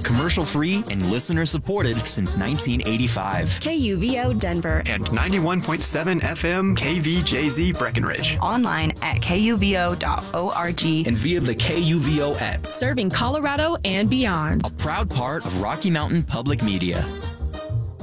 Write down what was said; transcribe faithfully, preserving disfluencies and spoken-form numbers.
Commercial-free and listener-supported since nineteen eighty-five. K U V O Denver. And ninety-one point seven F M K V J Z Breckenridge. Online at K U V O dot org. And via the K U V O app. Serving Colorado and beyond. A proud part of Rocky Mountain Public Media.